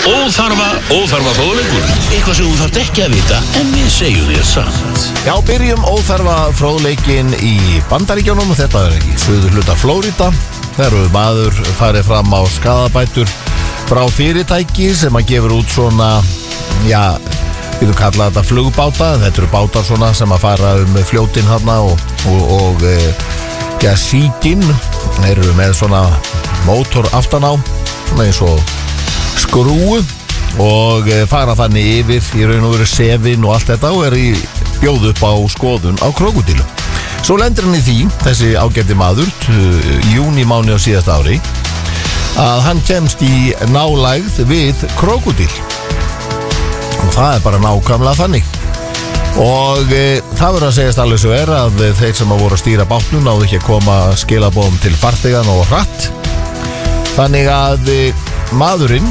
Óþarfa fróðleikur. Eitthvað sem þú þarft ekki að vita, en við segjum þér samt. Já, byrjum óþarfa fróðleikinn í Bandaríkjunum. Þetta í suður hluta Flórída. Það eru maður farið fram á skaðabætur frá fyrirtæki sem að gefur út svona, já, við þú kalla þetta flugbáta. Þetta eru bátar svona sem að fara fljótin þarna og síkinn eru með svona mótor aftan á, svona eins og skrúu og fara þannig yfir í raun og veru sefin og allt þetta og er í bjóð upp á skoðun á krókódílu. Svo lendir hann í því, þessi ágæti maður, júnímáni á síðasta ári, að hann kemst í nálægð við krókódíl og það er bara nákvæmlega þannig. Og það verður að segjast alveg svo að þeir sem að voru að stýra bátnum náðu ekki að koma skilaboðum til farþegan og hratt. Þannig að maðurinn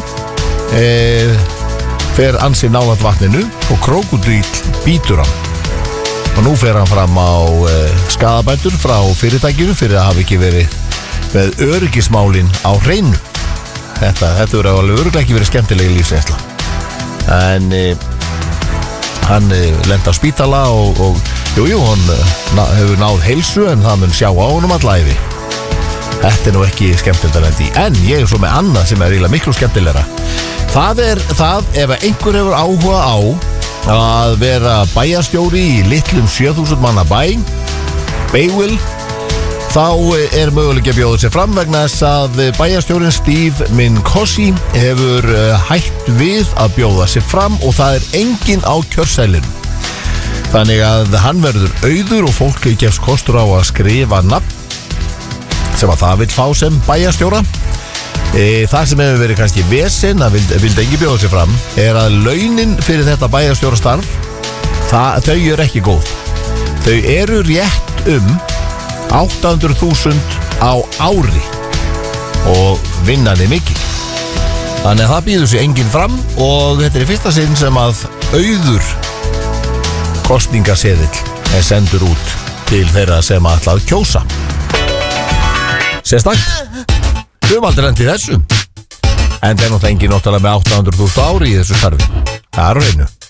fer ansi nálægt vatninu og krókódíll bítur hann. Og nú fer hann fram á skaðabætur frá fyrirtækinu fyrir að hafa ekki verið með öryggismálin á hreinu. Þetta verður alveg örugglega ekki verið skemmtilegi lífsreynsla. En hann lenti á spítala og hann hefur náð heilsu en það mun sjá á honum alla ævi. Þetta er nú ekki skemmtilegt að lendi í. En ég er svo með annað sem er eiginlega miklu skemmtilegra. Það er það ef einhver hefur áhuga á að vera bæjarstjóri í litlum 7000 manna bæ, Bayville, þá er möguleiki að bjóða sér fram vegna þess að bæjarstjórin Steve Minkosi hefur hætt við að bjóða sér fram og það er enginn á kjörseðlinum. Þannig að hann verður auður og fólki gefst kostur á að skrifa nafn sem að það vill fá sem bæjarstjóra. Það sem hefur verið kannski vesen að vildi enginn bjóða sér fram er að launin fyrir þetta bæjarstjórastarf þau eru ekki góð. Þau eru rétt 800.000 á ári og vinnan er mikil. Þannig að það býður sér enginn fram og þetta er í fyrsta sinn sem að auður kosningaseðill er sendur út til þeirra sem ætla að kjósa. Sérstakt. Við höfum aldrei lent í þessu. En það er náttúrulega engin með 800.000 ári í þessu starfi. Það er á hreinu.